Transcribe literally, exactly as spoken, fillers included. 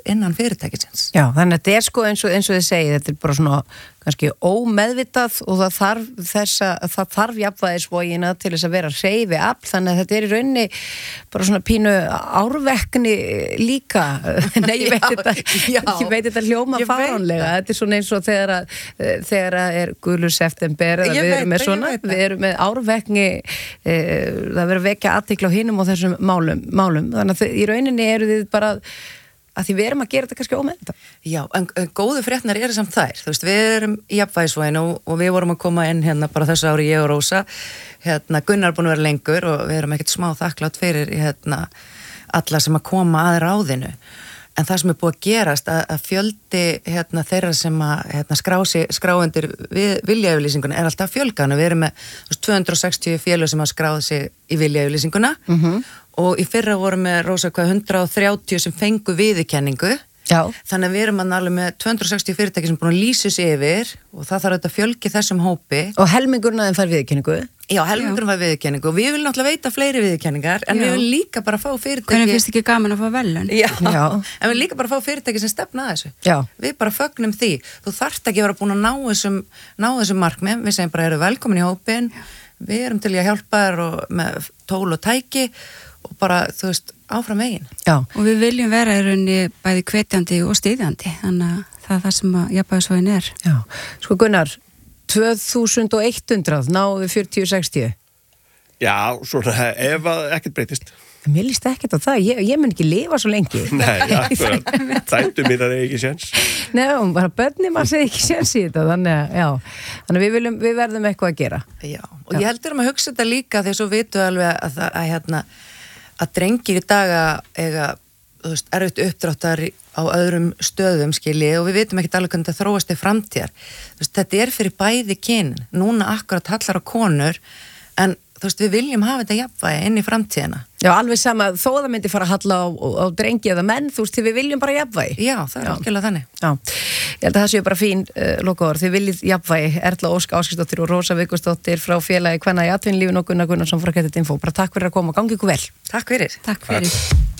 innan fyrirtækisins. Já, þannig að þetta er sko eins og, eins og þið segið, þetta er bara svona kannski ómeðvitað og það þarf þessa, það þarf jafnvægisvogina til þess að vera hreyfi afl, þannig að þetta er í rauninni bara svona pínu árvekni líka. Nei, ég veit þetta, ég veit þetta hljóma fáránlega, þetta er svona eins og þegar að, þegar að er gulur september, eða við erum með svona, við erum með árvekni, e, það verður að vekja athygli á hinum og þessum málum, málum, þannig að í rauninni eru þið bara að því við erum að gera þetta kannski ómeðvitað. Já, en, en góðu fréttnar eru samt þær. Þú veist, við erum í jafnvægisvoginu og, og við vorum að koma inn hérna bara þessu ári, ég og Rósa. Hérna, Gunnar er búin að vera lengur og við erum ekkert smá þakklátt fyrir hérna, alla sem að koma að ráðinu. En það sem er búið að gerast, að, að fjöldi hérna, þeirra sem að hérna, skrá, sig, skrá undir viljayfirlýsinguna er alltaf fjölgana. Við erum með veist, tvö hundruð og sextíu félög sem að skráða sig í viljayfirlýsinguna. Mm-hmm. Og í fyrra vorum með Rósa hvað hundrað og þrjátíu sem fengu viðurkenningu. Já. Þannig að við erum alveg með tvö hundruð og sextíu fyrirtæki sem búin að lýsa sig yfir og það þarf auðvitað að fjölgi þessum hópi. Og helmingurinn aðeins fær viðurkenningu? Já, helmingurinn fær viðurkenningu og við viljum náttúrulega veita fleiri viðurkenningar en Já. Við viljum líka bara fá fyrirtæki. Hvernig finnst ekki gaman að fá velun? Já, Já. En við viljum líka bara fá fyrirtæki sem stefna að þessu. Já. Við bara fögnum því. Þú þarft ekki að vera búin að ná þessum, ná þessum markmið. Við segjum bara, eru velkomin í hópin. Við erum til í að hjálpa þér og með tól og tæki og bara, þú veist, áfram veginn. Já. Og við viljum vera í rauninni bæði hvetjandi og styðjandi, þannig að það er það sem að jafnvægisvogin er. Já. Sko Gunnar, tvö þúsund og hundrað náðu við fjörutíu sextíu. Já, svona, ef að ekkert breytist. Mér líst ekkert á það, ég, ég mun ekki lifa svo lengi. Nei, akkurat, þættu mínar er ekki séns. Nei, bara börnum að segja ekki séns í þetta, þannig að, já, þannig að við, viljum, við verðum eitthvað að gera. Já, og já. Ég heldur um að hugsa þetta líka því að svo vitum við alveg að, að, að, hérna, að drengir í dag eiga, þú veist, erfitt uppdráttar á öðrum stöðum, skilji, og við vitum ekki alveg hvernig það þróast í framtíðar. Þú veist, þetta er fyrir bæði kyn, núna akkurat hallar á konur, en þú veist, við viljum hafa þetta jafnvægi inn í framtíðina. Já, alveg sama, þó það myndi fara að halla á, á drengi eða menn, þú veist, því við viljum bara jafnvægi. Já, það er algjörlega þannig. Já, ég held að það séu bara fín uh, lokaorð, þið viljið jafnvægi, Erla Ósk Ásgeirsdóttir og Rósa Vigfúsdóttir frá félagi Kvenna í atvinnulífinu og Gunnar Gunnarsson frá Gettit Info. Bara takk fyrir að koma og gangi ykkur vel. Takk fyrir. Takk fyrir. Takk.